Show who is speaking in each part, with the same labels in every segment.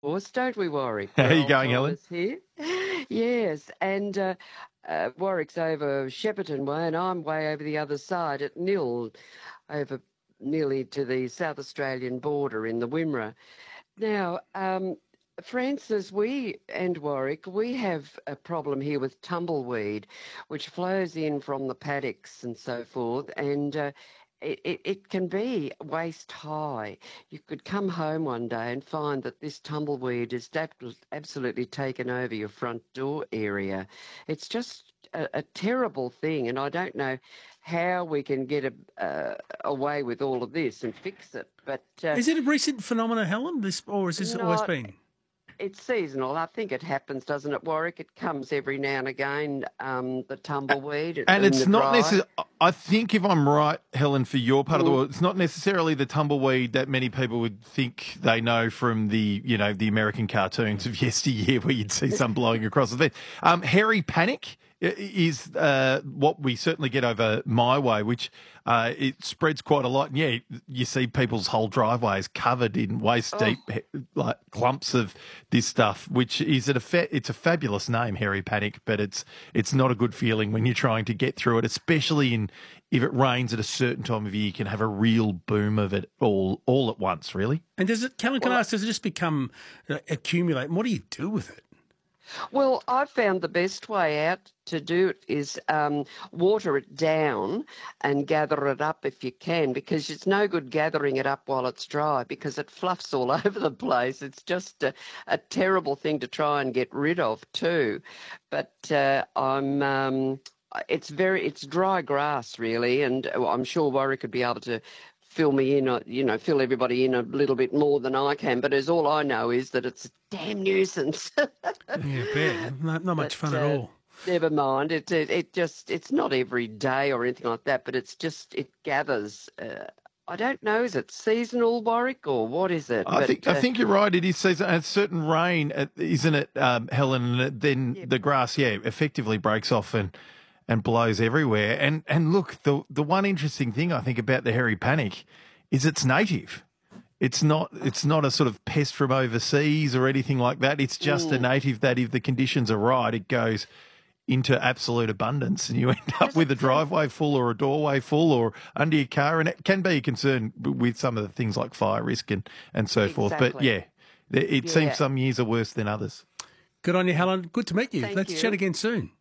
Speaker 1: course, don't we, Warwick?
Speaker 2: How are
Speaker 1: We're
Speaker 2: you
Speaker 1: old
Speaker 2: going, Helen?
Speaker 1: timers here. Yes, and Warwick's over Shepparton way, and I'm way over the other side at Nil, over nearly to the South Australian border in the Wimmera. Now, Francis, we and Warwick, we have a problem here with tumbleweed, which flows in from the paddocks and so forth, and it can be waist high. You could come home one day and find that this tumbleweed is absolutely taken over your front door area. It's just a terrible thing, and I don't know how we can get away with all of this and fix it. But
Speaker 3: Is it a recent phenomenon, Helen, or has this always
Speaker 1: not
Speaker 3: been?
Speaker 1: it's seasonal. I think it happens, doesn't it, Warwick? It comes every now and again, the tumbleweed
Speaker 2: And
Speaker 1: in
Speaker 2: it's
Speaker 1: the
Speaker 2: not
Speaker 1: dry.
Speaker 2: necessarily, I think if I'm right, Helen, for your part of the
Speaker 1: Mm.
Speaker 2: world, it's not necessarily the tumbleweed that many people would think they know from the American cartoons of yesteryear where you'd see some blowing across the fence. Hairy panic is what we certainly get over my way, which it spreads quite a lot. And yeah, you see people's whole driveways covered in waist
Speaker 1: Oh,
Speaker 2: deep like clumps of this stuff, which is it's a fabulous name, hairy panic, but it's not a good feeling when you're trying to get through it, especially if it rains at a certain time of year. You can have a real boom of it all at once, really.
Speaker 3: And Helen, can I
Speaker 1: well,
Speaker 3: ask, does it just become, accumulate? And what do you do with it?
Speaker 1: well, I've found the best way out to do it is water it down and gather it up if you can, because it's no good gathering it up while it's dry because it fluffs all over the place. It's just a terrible thing to try and get rid of too. But it's dry grass really, and I'm sure Warwick could be able to fill me in, fill everybody in a little bit more than I can. But as all I know is that it's a damn nuisance.
Speaker 3: Yeah, bad. Not much
Speaker 1: But
Speaker 3: fun at all.
Speaker 1: never mind. It's not every day or anything like that, but it gathers. I don't know. Is it seasonal, Warwick, or what is it?
Speaker 2: I
Speaker 1: But
Speaker 2: think you're right. It is season. And certain rain, isn't it, Helen? And then
Speaker 1: yeah,
Speaker 2: the grass, yeah, effectively breaks off and blows everywhere. And look, the one interesting thing I think about the hairy panic is it's native. It's not a sort of pest from overseas or anything like that. It's just a
Speaker 1: mm,
Speaker 2: native that, if the conditions are right, it goes into absolute abundance, and you end up
Speaker 1: does
Speaker 2: with
Speaker 1: it
Speaker 2: a
Speaker 1: take?
Speaker 2: driveway full or a doorway full or under your car, and it can be a concern with some of the things like fire risk and so forth. But
Speaker 1: Exactly.
Speaker 2: yeah, it seems
Speaker 1: Yeah.
Speaker 2: some years are worse than others.
Speaker 3: Good on you, Helen. Good to meet you.
Speaker 1: Thank
Speaker 3: Let's chat
Speaker 1: you.
Speaker 3: again soon.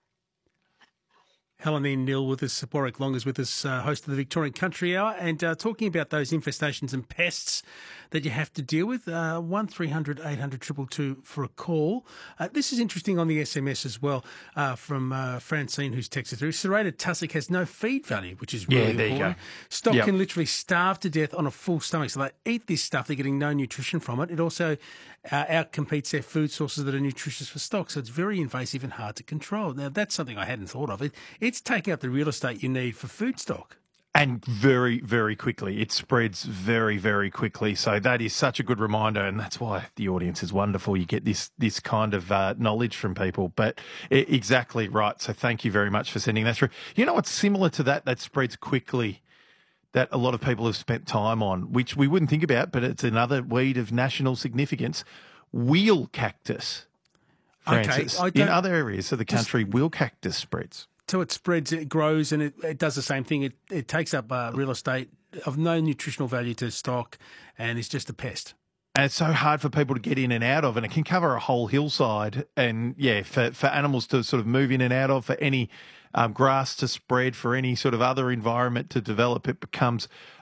Speaker 3: Helen Ian Neal with us, Warwick Long is with us, host of the Victorian Country Hour, and talking about those infestations and pests that you have to deal with. 1300 800 222 for a call. This is interesting on the SMS as well, from Francine, who's texted through. Serrated tussock has no feed value, which is
Speaker 2: Yeah,
Speaker 3: really
Speaker 2: there you
Speaker 3: important.
Speaker 2: go.
Speaker 3: Stock
Speaker 2: Yep.
Speaker 3: can literally starve to death on a full stomach, so they eat this stuff. They're getting no nutrition from it. It also outcompetes their food sources that are nutritious for stock, so it's very invasive and hard to control. Now, that's something I hadn't thought of. It's taking up the real estate you need for food stock.
Speaker 2: And very, very quickly. It spreads very, very quickly. So that is such a good reminder, and that's why the audience is wonderful. You get this kind of knowledge from people. But exactly right. So thank you very much for sending that through. You know what's similar to that spreads quickly, that a lot of people have spent time on, which we wouldn't think about, but it's another weed of national significance: wheel cactus,
Speaker 3: Okay,
Speaker 2: Francis.
Speaker 3: I
Speaker 2: In
Speaker 3: don't
Speaker 2: other areas of the
Speaker 3: just
Speaker 2: country, wheel cactus spreads.
Speaker 3: so it spreads, it grows, and it does the same thing. It takes up real estate of no nutritional value to stock, and it's just a pest.
Speaker 2: And it's so hard for people to get in and out of, and it can cover a whole hillside. And yeah, for animals to sort of move in and out of, for any grass to spread, for any sort of other environment to develop, it becomes